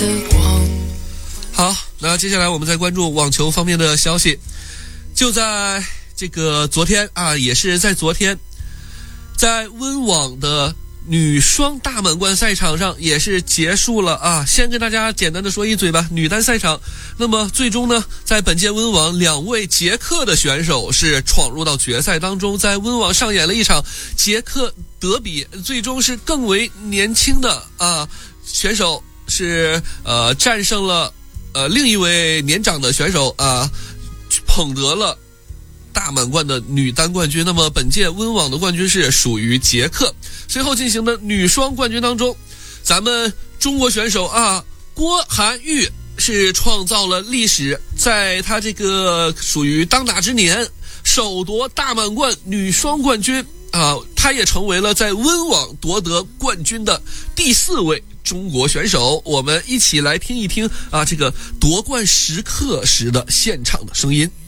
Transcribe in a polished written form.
好，那接下来我们再关注网球方面的消息。就在这个昨天啊，也是在昨天，在温网的女双大满贯赛场上也是结束了啊。先跟大家简单的说一嘴吧，女单赛场，那么最终呢，在本届温网2位捷克的选手是闯入到决赛当中，在温网上演了一场捷克德比，最终是更为年轻的选手是战胜了另一位年长的选手捧得了大满贯的女单冠军。那么本届温网的冠军是属于捷克。随后进行的女双冠军当中，咱们中国选手郭涵玉是创造了历史，在她这个属于当打之年首夺大满贯女双冠军她也成为了在温网夺得冠军的第4位中国选手。我们一起来听一听这个夺冠时刻时的现场的声音。